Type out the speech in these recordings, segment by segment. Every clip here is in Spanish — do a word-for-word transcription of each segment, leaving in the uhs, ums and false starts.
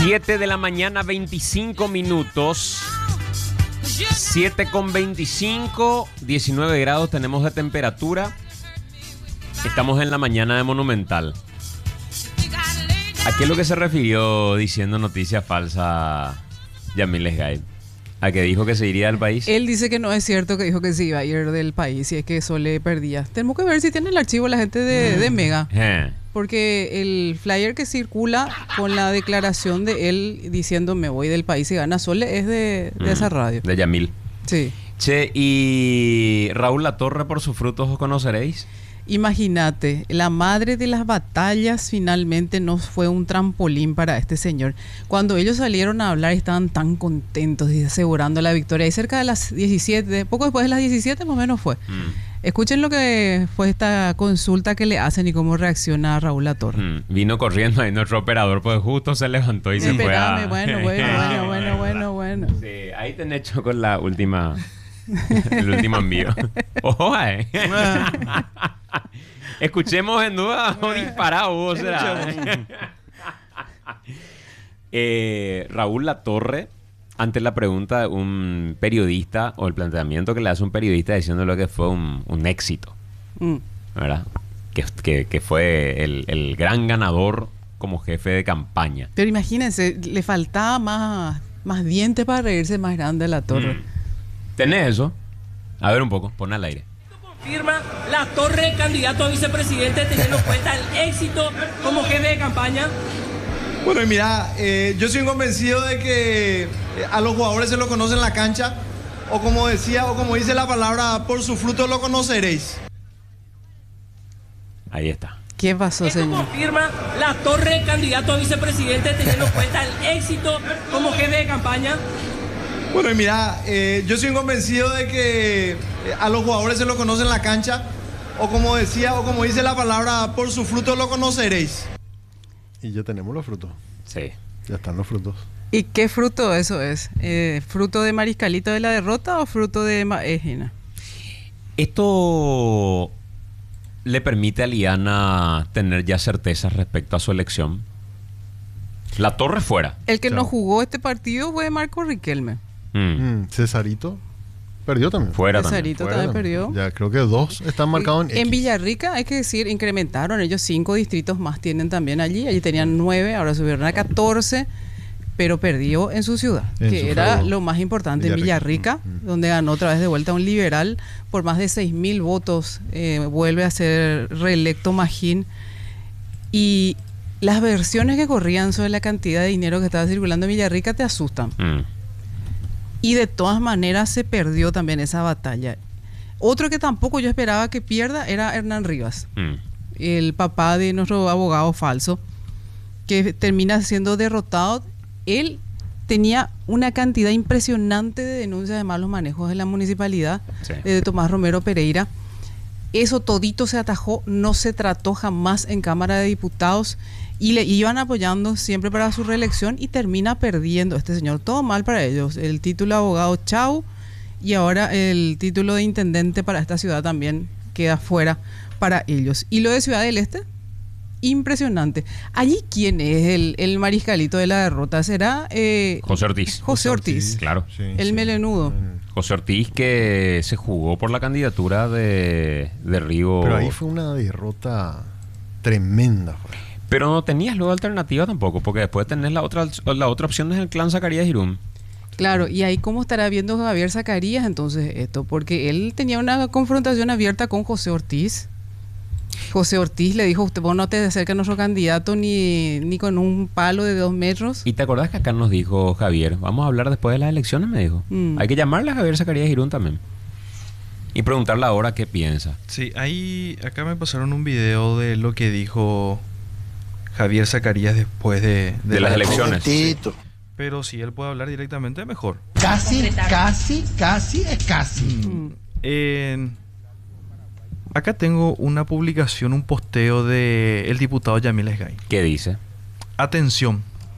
siete de la mañana, veinticinco minutos. siete con veinticinco, diecinueve grados tenemos de temperatura. Estamos en la mañana de Monumental. ¿A qué es lo que se refirió diciendo noticia falsa Yamil Esgaid? ¿A que dijo que se iría del país? Él dice que no es cierto, que dijo que se iba a ir del país y es que eso le perdía. Tenemos que ver si tiene el archivo la gente de, de Mega. Eh. Porque el flyer que circula con la declaración de él diciendo me voy del país y gana Sole es de, de mm, esa radio. De Yamil. Sí. Che, ¿y Raúl Latorre por sus frutos os conoceréis? Imagínate, la madre de las batallas finalmente no fue un trampolín para este señor. Cuando ellos salieron a hablar estaban tan contentos y asegurando la victoria. Y cerca de las diecisiete, poco después de las diecisiete más o menos fue. Mm. Escuchen lo que fue esta consulta que le hacen y cómo reacciona Raúl Latorre. Mm. Vino corriendo ahí nuestro operador, pues justo se levantó y se fue a... Bueno, bueno, bueno, bueno, bueno, bueno. Sí, ahí te han hecho con la última... el último envío. Ojo, eh. Escuchemos en duda o disparado vos será. eh, Raúl Latorre, ante la pregunta de un periodista o el planteamiento que le hace un periodista diciéndole que fue un, un éxito, mm. ¿verdad? Que, que, que fue el, el gran ganador como jefe de campaña. Pero imagínense, le faltaba más, más dientes para reírse más grande a Latorre. Mm. ¿Tenés eso? A ver un poco, pon al aire. Confirma Latorre candidato a vicepresidente teniendo en cuenta el éxito como jefe de campaña. Bueno, y mira, eh, yo soy convencido de que eh, a los jugadores se lo conocen en la cancha, o como decía, o como dice la palabra, por su fruto lo conoceréis. Ahí está. ¿Qué pasó, Esto señor? confirma Latorre candidato a vicepresidente teniendo en cuenta el éxito como jefe de campaña. Bueno, y mira, eh, yo soy convencido de que eh, a los jugadores se lo conocen en la cancha, o como decía, o como dice la palabra, por su fruto lo conoceréis. Y ya tenemos los frutos. Sí. Ya están los frutos. ¿Y qué fruto eso es? Eh, ¿Fruto de Mariscalito de la derrota o fruto de Maégina? Esto le permite a Liana tener ya certezas respecto a su elección. Latorre fuera. El que Chao. no jugó este partido fue Marco Riquelme. Mm. Mm, Cesarito perdió también. Fuera Cesarito también. también, también perdió. Ya creo que dos están marcados en X. En Villarrica, hay que decir, incrementaron. Ellos cinco distritos más tienen también allí. Allí tenían nueve, ahora subieron a catorce. Pero perdió en su ciudad, en que su era feudo. lo más importante, Villarrica. en Villarrica, mm, mm. donde ganó otra vez de vuelta un liberal por más de seis mil votos. Eh, vuelve a ser reelecto Magín. Y las versiones que corrían sobre la cantidad de dinero que estaba circulando en Villarrica te asustan. Mm. Y de todas maneras se perdió también esa batalla. Otro que tampoco yo esperaba que pierda era Hernán Rivas, mm. el papá de nuestro abogado falso, que termina siendo derrotado. Él tenía una cantidad impresionante de denuncias de malos manejos de la municipalidad, sí. de Tomás Romero Pereira. Eso todito se atajó, no se trató jamás en Cámara de Diputados y le iban apoyando siempre para su reelección y termina perdiendo este señor. Todo mal para ellos. El título de abogado, chau, y ahora el título de intendente para esta ciudad también queda fuera para ellos. Y lo de Ciudad del Este, impresionante. Allí, ¿quién es el, el mariscalito de la derrota? ¿Será? Eh, José Ortiz. José Ortiz. Claro. Sí, el sí. melenudo. José Ortiz, que se jugó por la candidatura de, de Río. Pero ahí fue una derrota tremenda. Fue. Pero no tenías luego alternativa tampoco, porque después tenés la otra, la otra opción es el clan Zacarías Irún. Claro, y ahí cómo estará viendo Javier Zacarías entonces esto, porque él tenía una confrontación abierta con José Ortiz. José Ortiz le dijo, usted vos no te acerques a nuestro candidato ni, ni con un palo de dos metros. ¿Y te acordás que acá nos dijo Javier, vamos a hablar después de las elecciones? Me dijo. Mm. Hay que llamarle a Javier Zacarías Irún también. Y preguntarle ahora qué piensa. Sí, ahí acá me pasaron un video de lo que dijo Javier Zacarías después de, de, de las elecciones. Sí. Pero si él puede hablar directamente, mejor. Casi, casi, casi, es casi. Mm. Eh, acá tengo una publicación, un posteo de el diputado Yamil Esgaid. ¿Qué dice? Atención.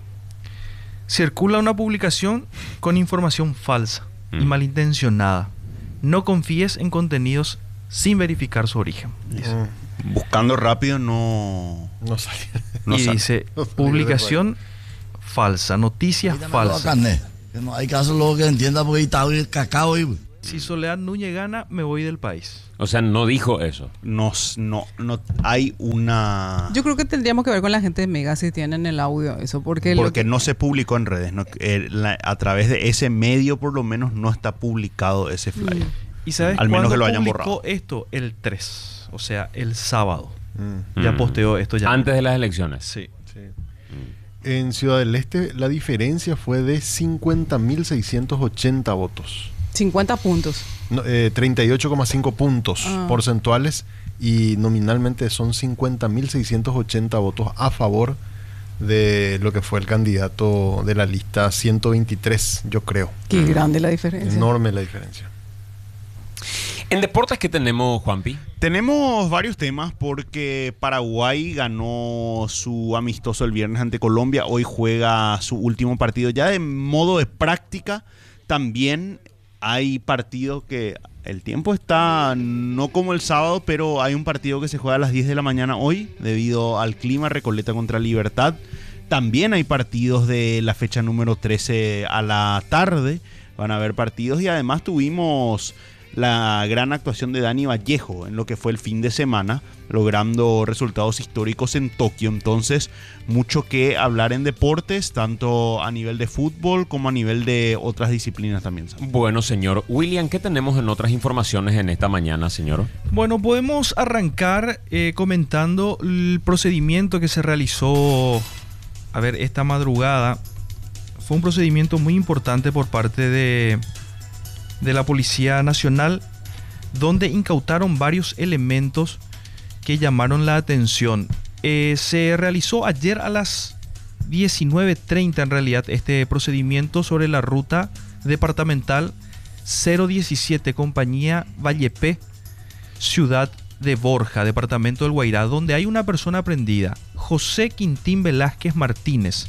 Circula una publicación con información falsa mm. y malintencionada. No confíes en contenidos sin verificar su origen. Dice. Buscando rápido no... No sale. No y sale. dice, no publicación falsa, noticias falsas. Que no hay caso luego que entienda porque está el cacao ahí. Si Soledad Núñez gana, me voy del país. O sea, no dijo eso. No, no, no hay una... Yo creo que tendríamos que ver con la gente de Mega si tienen el audio eso, porque... Porque lo que... no se publicó en redes. No, eh, la, a través de ese medio, por lo menos, no está publicado ese flyer. Mm. ¿Y sabes Al menos cuándo que lo hayan publicó borrado. esto? El tres, o sea, el sábado. Mm. Ya Mm. posteó esto ya. Antes de las elecciones. Sí. Sí. En Ciudad del Este la diferencia fue de cincuenta mil seiscientos ochenta votos. cincuenta puntos. No, eh, treinta y ocho coma cinco puntos Ah. porcentuales y nominalmente son cincuenta mil seiscientos ochenta votos a favor de lo que fue el candidato de la lista ciento veintitrés, yo creo. Qué grande la diferencia. Enorme la diferencia. En deportes, ¿qué tenemos, Juanpi? Tenemos varios temas porque Paraguay ganó su amistoso el viernes ante Colombia. Hoy juega su último partido ya de modo de práctica. También hay partido que el tiempo está no como el sábado, pero hay un partido que se juega a las diez de la mañana hoy debido al clima. Recoleta contra Libertad. También hay partidos de la fecha número trece a la tarde. Van a haber partidos y además tuvimos la gran actuación de Dani Vallejo en lo que fue el fin de semana, logrando resultados históricos en Tokio. Entonces, mucho que hablar en deportes, tanto a nivel de fútbol como a nivel de otras disciplinas también. Bueno, señor William, ¿qué tenemos en otras informaciones en esta mañana, señor? Bueno, podemos arrancar eh, comentando el procedimiento que se realizó, a ver, esta madrugada. Fue un procedimiento muy importante por parte de... de la Policía Nacional, donde incautaron varios elementos que llamaron la atención. Eh, se realizó ayer a las diecinueve treinta en realidad este procedimiento sobre la ruta departamental cero diecisiete, compañía Vallepé, ciudad de Borja, departamento del Guairá, donde hay una persona prendida, José Quintín Velázquez Martínez,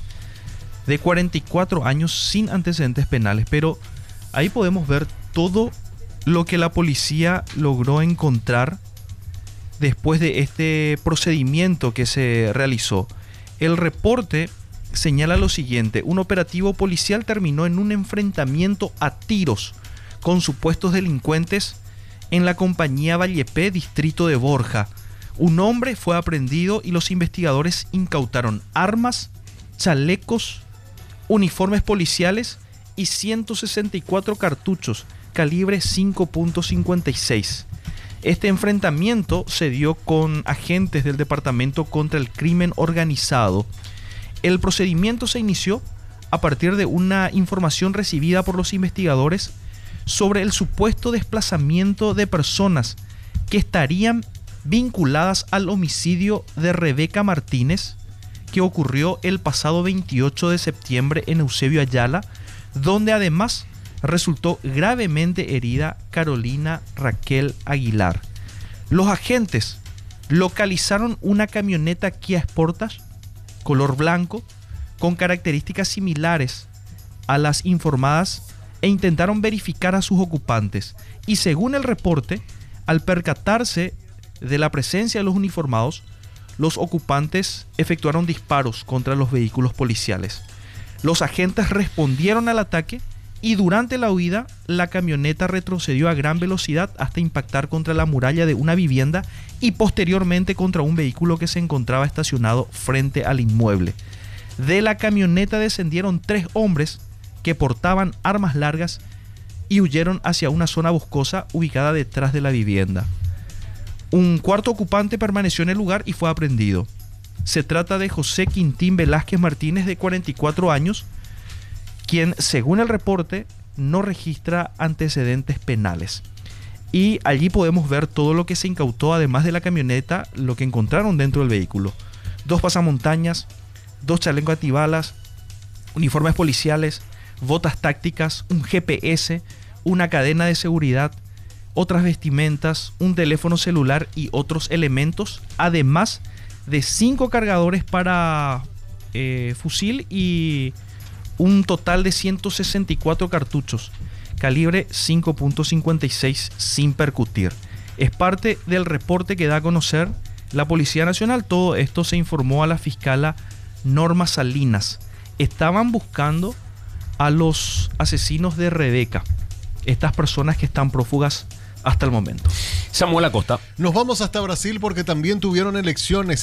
de cuarenta y cuatro años, sin antecedentes penales, pero ahí podemos ver todo lo que la policía logró encontrar después de este procedimiento que se realizó. El reporte señala lo siguiente: un operativo policial terminó en un enfrentamiento a tiros con supuestos delincuentes en la compañía Vallepé, distrito de Borja. Un hombre fue aprehendido y los investigadores incautaron armas, chalecos, uniformes policiales y ciento sesenta y cuatro cartuchos calibre cinco punto cincuenta y seis. Este enfrentamiento se dio con agentes del Departamento contra el Crimen Organizado. El procedimiento se inició a partir de una información recibida por los investigadores sobre el supuesto desplazamiento de personas que estarían vinculadas al homicidio de Rebeca Martínez, que ocurrió el pasado veintiocho de septiembre en Eusebio Ayala, donde además resultó gravemente herida Carolina Raquel Aguilar. Los agentes localizaron una camioneta Kia Sportage color blanco con características similares a las informadas e intentaron verificar a sus ocupantes, y según el reporte, al percatarse de la presencia de los uniformados, los ocupantes efectuaron disparos contra los vehículos policiales. Los agentes respondieron al ataque y durante la huida la camioneta retrocedió a gran velocidad hasta impactar contra la muralla de una vivienda y posteriormente contra un vehículo que se encontraba estacionado frente al inmueble. De la camioneta descendieron tres hombres que portaban armas largas y huyeron hacia una zona boscosa ubicada detrás de la vivienda. Un cuarto ocupante permaneció en el lugar y fue aprehendido. Se trata de José Quintín Velázquez Martínez, de cuarenta y cuatro años, quien, según el reporte, no registra antecedentes penales. Y allí podemos ver todo lo que se incautó, además de la camioneta, lo que encontraron dentro del vehículo: dos pasamontañas, dos chalecos antibalas, uniformes policiales, botas tácticas, un G P S, una cadena de seguridad, otras vestimentas, un teléfono celular y otros elementos, además de cinco cargadores para eh, fusil y un total de ciento sesenta y cuatro cartuchos calibre cinco punto cincuenta y seis sin percutir. Es parte del reporte que da a conocer la Policía Nacional. Todo esto se informó a la fiscala Norma Salinas. estaban buscando a los asesinos de Rebeca, estas personas que están prófugas hasta el momento. Samuel Acosta. Nos vamos hasta Brasil porque también tuvieron elecciones.